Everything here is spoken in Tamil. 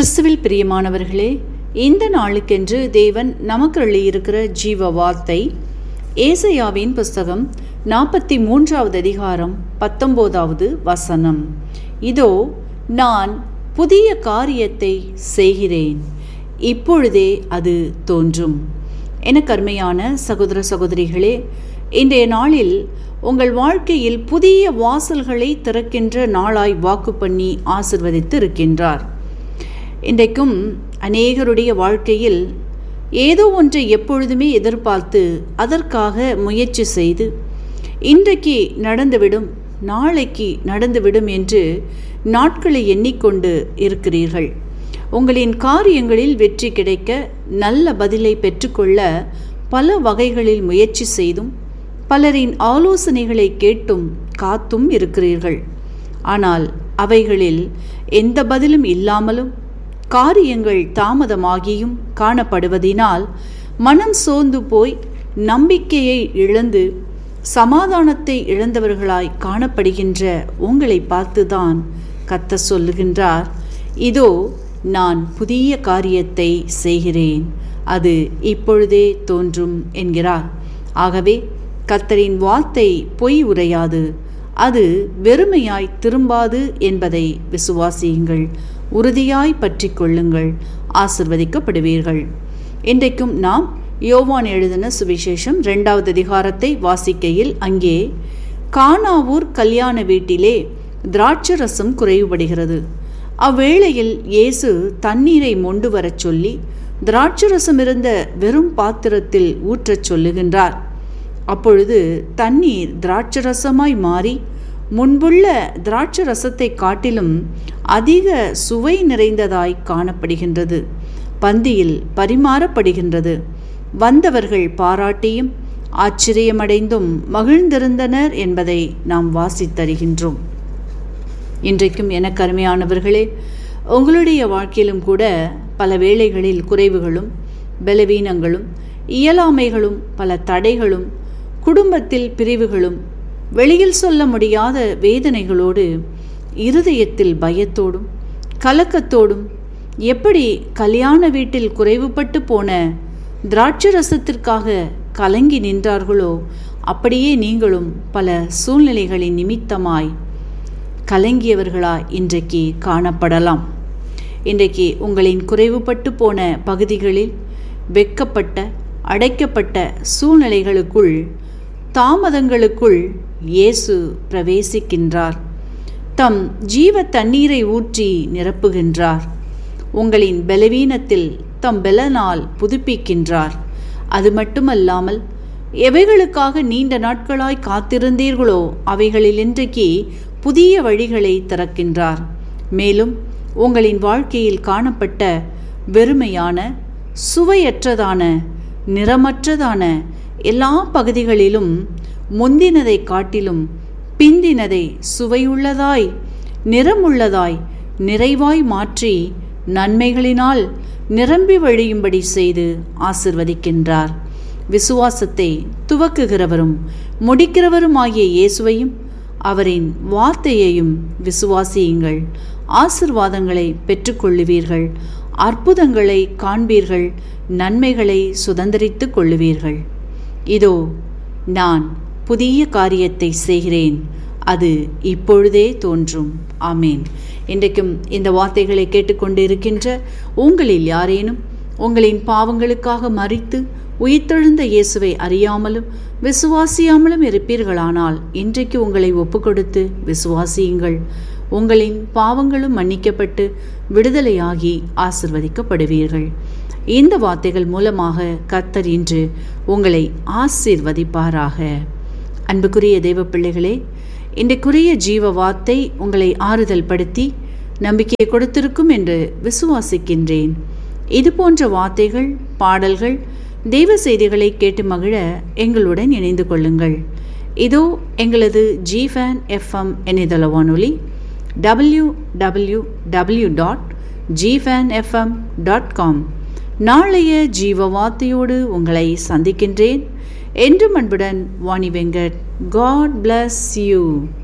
கிறிஸ்துவில் பிரியமானவர்களே, இந்த நாளுக்கென்று தேவன் நமக்கு அளியிருக்கிற ஜீவ வார்த்தை ஏசாயாவின் புஸ்தகம் 43வது அதிகாரம் 19வது வசனம். இதோ நான் புதிய காரியத்தை செய்கிறேன், இப்பொழுதே அது தோன்றும். எனக்கு அருமையான சகோதர சகோதரிகளே, இன்றைய நாளில் உங்கள் வாழ்க்கையில் புதிய வாசல்களை திறக்கின்ற நாளாய் வாக்கு பண்ணி ஆசிர்வதித்து இருக்கின்றார். இன்றைக்கும் அநேகருடைய வாழ்க்கையில் ஏதோ ஒன்றை எப்பொழுதுமே எதிர்பார்த்து அதற்காக முயற்சி செய்து இன்றைக்கு நடந்துவிடும், நாளைக்கு நடந்துவிடும் என்று நாட்களை எண்ணிக்கொண்டு இருக்கிறீர்கள். உங்களின் காரியங்களில் வெற்றி கிடைக்க, நல்ல பதிலை பெற்றுக்கொள்ள பல வகைகளில் முயற்சி செய்தும் பலரின் ஆலோசனைகளை கேட்டும் காத்தும் இருக்கிறீர்கள். ஆனால் அவைகளில் எந்த பதிலும் இல்லாமலும் காரியங்கள் தாமதமாகியும் காணப்படுவதினால் மனம் சோர்ந்து போய் நம்பிக்கையை இழந்து சமாதானத்தை இழந்தவர்களாய் காணப்படுகின்ற உங்களை பார்த்துதான் கர்த்தர் சொல்லுகின்றார், இதோ நான் புதிய காரியத்தை செய்கிறேன், அது இப்பொழுதே தோன்றும் என்கிறார். ஆகவே கர்த்தரின் வார்த்தை பொய் உரையாது, அது வெறுமையாய் திரும்பாது என்பதை விசுவாசியுங்கள், உறுதியாய் பற்றி கொள்ளுங்கள், ஆசிர்வதிக்கப்படுவீர்கள். இன்றைக்கும் நாம் யோவான் எழுதின சுவிசேஷம் 2வது அதிகாரத்தை வாசிக்கையில் அங்கே கானாவூர் கல்யாண வீட்டிலே திராட்சரசம் குறைவுபடுகிறது. அவ்வேளையில் இயேசு தண்ணீரை மொண்டு வரச் சொல்லி திராட்சரசம் இருந்த வெறும் பாத்திரத்தில் ஊற்றச் சொல்லுகின்றார். அப்பொழுது தண்ணீர் திராட்சரசமாய் மாறி முன்புள்ள திராட்சரசத்தை காட்டிலும் அதிக சுவை நிறைந்ததாய் காணப்படுகின்றது. பந்தியில் பரிமாறப்படுகின்றது. வந்தவர்கள் பாராட்டியும் ஆச்சரியமடைந்தும் மகிழ்ந்திருந்தனர் என்பதை நாம் வாசித்தருகின்றோம். இன்றைக்கும் எனக்கு அருமையானவர்களே, உங்களுடைய வாழ்க்கையிலும் கூட பல வேளைகளில் குறைவுகளும் பலவீனங்களும் இயலாமைகளும் பல தடைகளும் குடும்பத்தில் பிரிவுகளும் வெளியில் சொல்ல முடியாத வேதனைகளோடு இருதயத்தில் பயத்தோடும் கலக்கத்தோடும் எப்படி கல்யாண வீட்டில் குறைவுபட்டு போன திராட்சரசத்திற்காக கலங்கி நின்றார்களோ அப்படியே நீங்களும் பல சூழ்நிலைகளின் நிமித்தமாய் கலங்கியவர்களாய் இன்றைக்கு காணப்படலாம். இன்றைக்கு உங்களின் குறைவுபட்டு போன பகுதிகளில் வெட்கப்பட்ட அடைக்கப்பட்ட சூழ்நிலைகளுக்குள் தாமதங்களுக்குள் இயேசு பிரவேசிக்கின்றார். தம் ஜீவ தண்ணீரை ஊற்றி நிரப்புகின்றார். உங்களின் பலவீனத்தில் தம் பலனால் புதுப்பிக்கின்றார். அது மட்டுமல்லாமல் எவைகளுக்காக நீண்ட நாட்களாய் காத்திருந்தீர்களோ அவைகளில் இன்றைக்கு புதிய வழிகளை திறக்கின்றார். மேலும் உங்களின் வாழ்க்கையில் காணப்பட்ட வெறுமையான, சுவையற்றதான, நிறமற்றதான எல்லா பகுதிகளிலும் முந்தினதை காட்டிலும் பிந்தினதை சுவையுள்ளதாய், நிறமுள்ளதாய், நிறைவாய் மாற்றி நன்மைகளினால் நிரம்பி வழியும்படி செய்து ஆசிர்வதிக்கின்றார். விசுவாசத்தை துவக்குகிறவரும் முடிக்கிறவருமாகிய இயேசுவையும் அவரின் வார்த்தையையும் விசுவாசியுங்கள். ஆசிர்வாதங்களை பெற்றுக்கொள்ளுவீர்கள், அற்புதங்களை காண்பீர்கள், நன்மைகளை சுதந்திரித்து கொள்ளுவீர்கள். இதோ நான் புதிய காரியத்தை செய்கிறேன், அது இப்பொழுதே தோன்றும். ஆமேன். இன்றைக்கும் இந்த வார்த்தைகளை கேட்டுக்கொண்டு இருக்கின்ற உங்களில் யாரேனும் உங்களின் பாவங்களுக்காக மரித்து உயிர்த்தெழுந்த இயேசுவை அறியாமலும் விசுவாசியாமலும் இருப்பீர்களானால் இன்றைக்கு உங்களை ஒப்புக்கொடுத்து விசுவாசியுங்கள். உங்களின் பாவங்களும் மன்னிக்கப்பட்டு விடுதலையாகி ஆசிர்வதிக்கப்படுவீர்கள். இந்த வார்த்தைகள் மூலமாக கர்த்தர் இன்று உங்களை ஆசீர்வதிப்பாராக. அன்புக்குரிய தேவ பிள்ளைகளே, இன்றைக்குரிய ஜீவ வார்த்தை உங்களை ஆறுதல் படுத்தி நம்பிக்கையை கொடுத்திருக்கும் என்று விசுவாசிக்கின்றேன். இது போன்ற வார்த்தைகள், பாடல்கள், தெய்வ செய்திகளை கேட்டு மகிழ எங்களுடன் இணைந்து கொள்ளுங்கள். இதோ எங்களது GFAN FM இணையதள வானொலி www.gfanfm.com. நாளைய ஜீவ வார்த்தையோடு உங்களை சந்திக்கின்றேன். என்றும் அன்புடன் Vani Venkat. God bless you.